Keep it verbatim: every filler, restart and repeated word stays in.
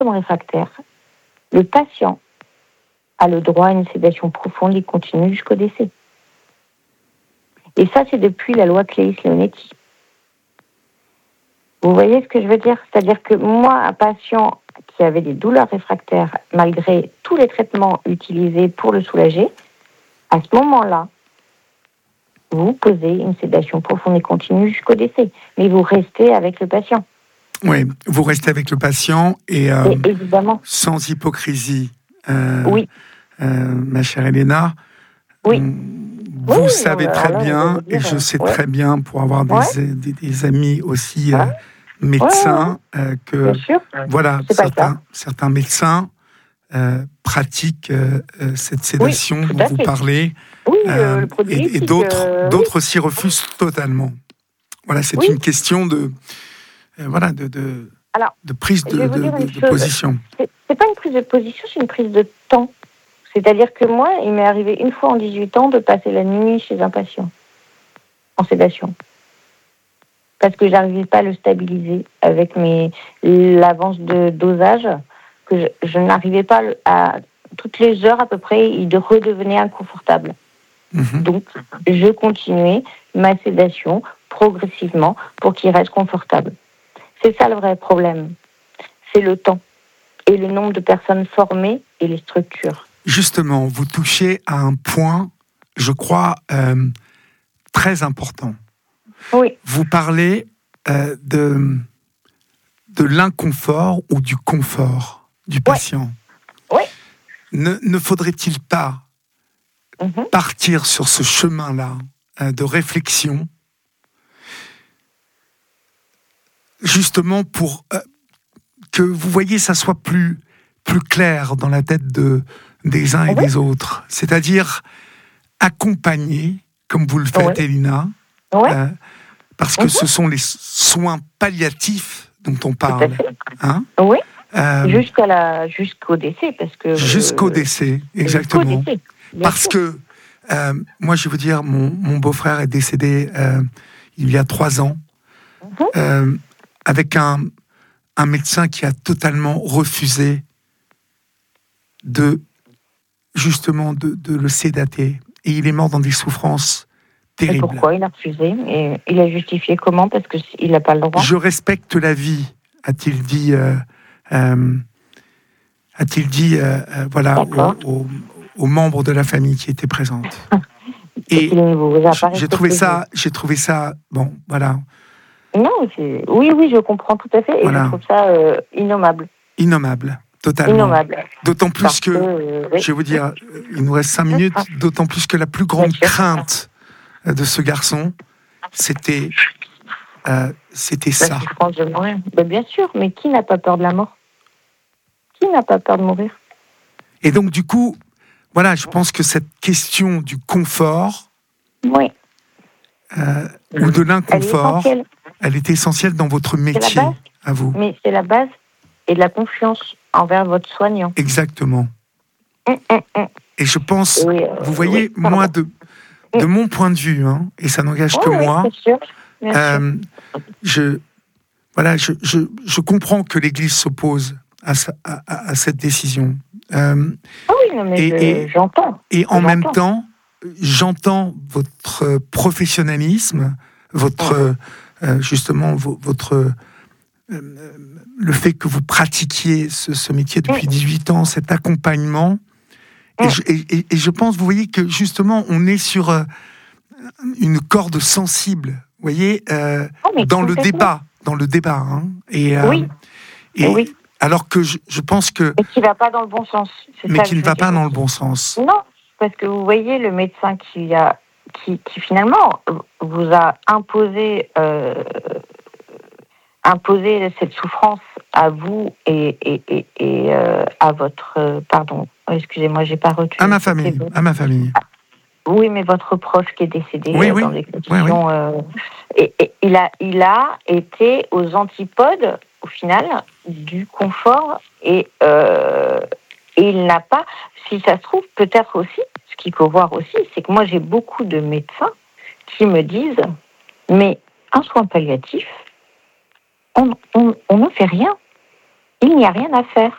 réfractaire, le patient a le droit à une sédation profonde et continue jusqu'au décès. Et ça, c'est depuis la loi Claeys-Leonetti. Vous voyez ce que je veux dire ? C'est-à-dire que moi, un patient qui avait des douleurs réfractaires, malgré tous les traitements utilisés pour le soulager, à ce moment-là, vous posez une sédation profonde et continue jusqu'au décès. Mais vous restez avec le patient. Oui, vous restez avec le patient et, euh, et évidemment, sans hypocrisie, euh, oui. euh, ma chère Elena, oui. vous oui, savez non, très là, bien, dire, et je sais ouais. très bien, pour avoir des, ouais. des, des amis aussi ouais. euh, médecins, ouais, ouais, ouais. Euh, que voilà, certains, certains médecins euh, pratiquent euh, cette sédation oui, dont vous fait. parlez, oui, euh, le produit et, et d'autres, euh, d'autres oui. s'y refusent totalement. Voilà, c'est oui. une question de, euh, voilà, de, de, Alors, de prise de, de, de, de position. C'est, c'est pas une prise de position, c'est une prise de temps. C'est-à-dire que moi, il m'est arrivé une fois en dix-huit ans de passer la nuit chez un patient, en sédation. Parce que j'arrivais pas à le stabiliser avec mes, l'avance de dosage, que je, je n'arrivais pas à... Toutes les heures à peu près, il redevenait inconfortable. Mmh. Donc, je continuais ma sédation progressivement pour qu'il reste confortable. C'est ça le vrai problème. C'est le temps et le nombre de personnes formées et les structures. Justement, vous touchez à un point, je crois, euh, très important. Oui. Vous parlez euh, de, de l'inconfort ou du confort du patient. Oui. Ne, ne faudrait-il pas mmh. partir sur ce chemin-là euh, de réflexion, justement pour euh, que, vous voyez, ça soit plus, plus clair dans la tête de, des uns et oui. des autres. C'est-à-dire accompagner, comme vous le faites, oui. Elina, oui. euh, parce que mmh. ce sont les soins palliatifs dont on parle. Hein oui, euh, Jusqu'à la, jusqu'au décès. Parce que, jusqu'au euh, décès, exactement. Jusqu'au décès, parce sûr. que, euh, moi je vais vous dire, mon, mon beau-frère est décédé euh, il y a trois ans, mmh. euh, avec un, un médecin qui a totalement refusé de, justement, de, de le sédater. Et il est mort dans des souffrances terribles. Et pourquoi il a refusé ? Et il a justifié comment ? Parce qu'il n'a pas le droit. Je respecte la vie, a-t-il dit, euh, euh, a-t-il dit euh, euh, voilà, aux, aux, aux membres de la famille qui étaient présentes. Et j'ai trouvé ça, j'ai trouvé ça, bon, voilà. Non, c'est... oui, oui, je comprends tout à fait, et voilà. Je trouve ça euh, innommable. Innommable. Totalement. Innommable. D'autant plus Parce que, que euh, oui. je vais vous dire, il nous reste cinq minutes, d'autant plus que la plus grande crainte de ce garçon, c'était, euh, c'était ça. De mourir. Ben, bien sûr, mais qui n'a pas peur de la mort ? Qui n'a pas peur de mourir ? Et donc, du coup, voilà, je pense que cette question du confort, oui. euh, ou de l'inconfort, elle est, elle est essentielle dans votre métier, à vous. Mais c'est la base et de la confiance envers votre soignant. Exactement. Hum, hum, hum. Et je pense, et euh, vous voyez, oui, moi, de, de mon point de vue, hein, et ça n'engage oui, que oui, moi, bien sûr, bien euh, sûr. je, voilà, je, je, je comprends que l'Église s'oppose à, à, à cette décision. Euh, ah oui, non, mais et, je, et, j'entends. Et en j'entends. même temps, j'entends votre professionnalisme, votre, euh, justement, votre, euh, le fait que vous pratiquiez ce, ce métier depuis dix-huit ans, cet accompagnement. Et je, et, et je pense, vous voyez, que justement, on est sur euh, une corde sensible, vous voyez, euh, oh, dans le débat, dans le débat. Hein, et, euh, oui. Et, oui. Alors que je, je pense que... Mais qui ne va pas dans le bon sens. C'est mais ça qui ne va dire. Pas dans le bon sens. Non, parce que vous voyez, le médecin qui, a, qui, qui finalement vous a imposé, euh, imposé cette souffrance à vous et, et, et, et euh, à votre... Euh, pardon, excusez-moi, j'ai pas retenu. À ma famille, à ma famille. Ah, oui, mais votre proche qui est décédé oui, euh, oui. dans des conditions... Oui, oui. Euh, et, et, il, a, il a été aux antipodes, au final, du confort et, euh, et il n'a pas... Si ça se trouve, peut-être aussi, ce qu'il faut voir aussi, c'est que moi, j'ai beaucoup de médecins qui me disent « Mais un soin palliatif, on, on, on ne fait rien. Il n'y a rien à faire.